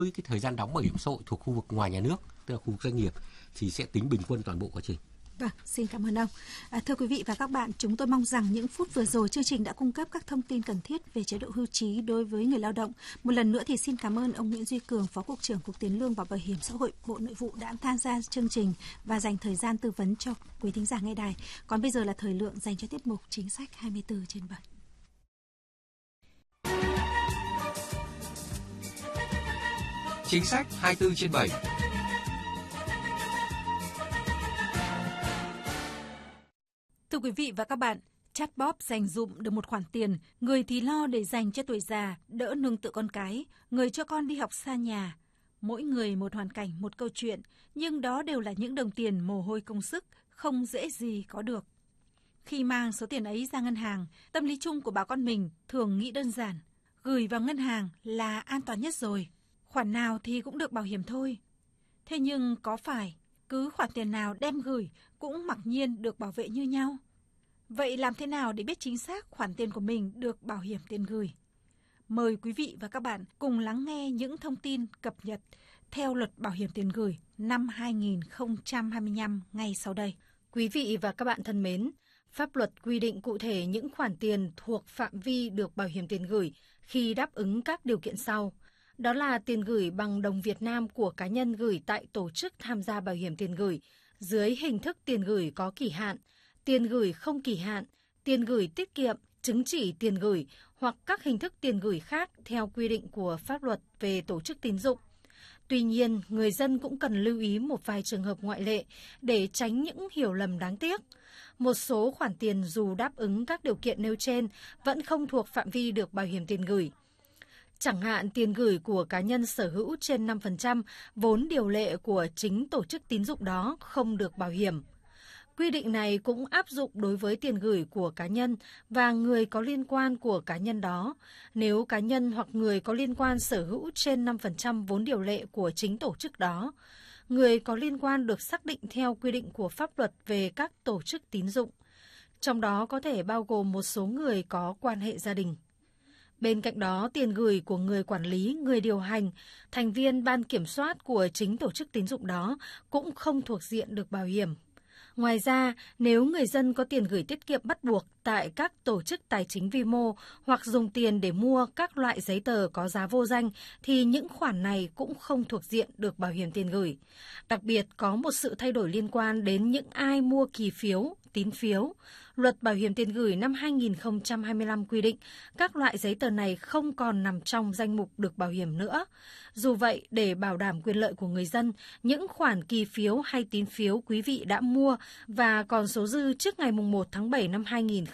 với cái thời gian đóng bảo hiểm xã hội thuộc khu vực ngoài nhà nước, tức là khu vực doanh nghiệp, thì sẽ tính bình quân toàn bộ quá trình. Vâng, xin cảm ơn ông. Thưa quý vị và các bạn, chúng tôi mong rằng những phút vừa rồi chương trình đã cung cấp các thông tin cần thiết về chế độ hưu trí đối với người lao động. Một lần nữa thì xin cảm ơn ông Nguyễn Duy Cường, Phó Cục trưởng Cục Tiền lương và Bảo hiểm xã hội, Bộ Nội vụ đã tham gia chương trình và dành thời gian tư vấn cho quý thính giả nghe đài. Còn bây giờ là thời lượng dành cho tiết mục Chính sách 24/7. Chính sách 24/7. Thưa quý vị và các bạn, chatbot dành dụm được một khoản tiền, người thì lo để dành cho tuổi già, đỡ nương tựa con cái, người cho con đi học xa nhà. Mỗi người một hoàn cảnh, một câu chuyện, nhưng đó đều là những đồng tiền mồ hôi công sức, không dễ gì có được. Khi mang số tiền ấy ra ngân hàng, tâm lý chung của bà con mình thường nghĩ đơn giản, gửi vào ngân hàng là an toàn nhất rồi, khoản nào thì cũng được bảo hiểm thôi. Thế nhưng có phải cứ khoản tiền nào đem gửi cũng mặc nhiên được bảo vệ như nhau? Vậy làm thế nào để biết chính xác khoản tiền của mình được bảo hiểm tiền gửi? Mời quý vị và các bạn cùng lắng nghe những thông tin cập nhật theo Luật Bảo hiểm tiền gửi năm 2025 ngay sau đây. Quý vị và các bạn thân mến, pháp luật quy định cụ thể những khoản tiền thuộc phạm vi được bảo hiểm tiền gửi khi đáp ứng các điều kiện sau. Đó là tiền gửi bằng đồng Việt Nam của cá nhân gửi tại tổ chức tham gia bảo hiểm tiền gửi dưới hình thức tiền gửi có kỳ hạn, tiền gửi không kỳ hạn, tiền gửi tiết kiệm, chứng chỉ tiền gửi hoặc các hình thức tiền gửi khác theo quy định của pháp luật về tổ chức tín dụng. Tuy nhiên, người dân cũng cần lưu ý một vài trường hợp ngoại lệ để tránh những hiểu lầm đáng tiếc. Một số khoản tiền dù đáp ứng các điều kiện nêu trên vẫn không thuộc phạm vi được bảo hiểm tiền gửi. Chẳng hạn tiền gửi của cá nhân sở hữu trên 5% vốn điều lệ của chính tổ chức tín dụng đó không được bảo hiểm. Quy định này cũng áp dụng đối với tiền gửi của cá nhân và người có liên quan của cá nhân đó. Nếu cá nhân hoặc người có liên quan sở hữu trên 5% vốn điều lệ của chính tổ chức đó, người có liên quan được xác định theo quy định của pháp luật về các tổ chức tín dụng. Trong đó có thể bao gồm một số người có quan hệ gia đình. Bên cạnh đó, tiền gửi của người quản lý, người điều hành, thành viên ban kiểm soát của chính tổ chức tín dụng đó cũng không thuộc diện được bảo hiểm. Ngoài ra, nếu người dân có tiền gửi tiết kiệm bắt buộc tại các tổ chức tài chính vi mô hoặc dùng tiền để mua các loại giấy tờ có giá vô danh thì những khoản này cũng không thuộc diện được bảo hiểm tiền gửi. Đặc biệt, có một sự thay đổi liên quan đến những ai mua kỳ phiếu, tín phiếu. Luật Bảo hiểm tiền gửi năm 2025 quy định các loại giấy tờ này không còn nằm trong danh mục được bảo hiểm nữa. Dù vậy, để bảo đảm quyền lợi của người dân, những khoản kỳ phiếu hay tín phiếu quý vị đã mua và còn số dư trước ngày 1 tháng 7 năm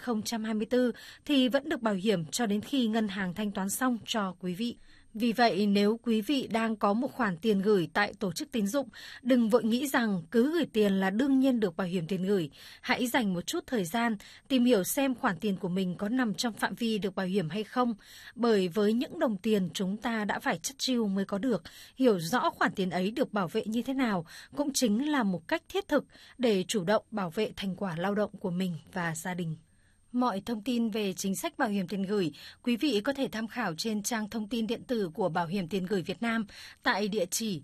2024 thì vẫn được bảo hiểm cho đến khi ngân hàng thanh toán xong cho quý vị. Vì vậy, nếu quý vị đang có một khoản tiền gửi tại tổ chức tín dụng, đừng vội nghĩ rằng cứ gửi tiền là đương nhiên được bảo hiểm tiền gửi. Hãy dành một chút thời gian tìm hiểu xem khoản tiền của mình có nằm trong phạm vi được bảo hiểm hay không. Bởi với những đồng tiền chúng ta đã phải chắt chiu mới có được, hiểu rõ khoản tiền ấy được bảo vệ như thế nào cũng chính là một cách thiết thực để chủ động bảo vệ thành quả lao động của mình và gia đình. Mọi thông tin về chính sách bảo hiểm tiền gửi, quý vị có thể tham khảo trên trang thông tin điện tử của Bảo hiểm tiền gửi Việt Nam tại địa chỉ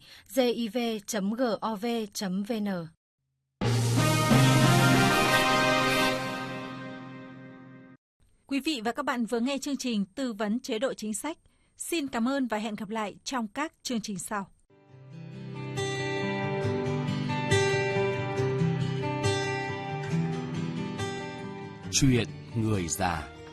giv.gov.vn. Quý vị và các bạn vừa nghe chương trình tư vấn chế độ chính sách. Xin cảm ơn và hẹn gặp lại trong các chương trình sau. Chuyện người già.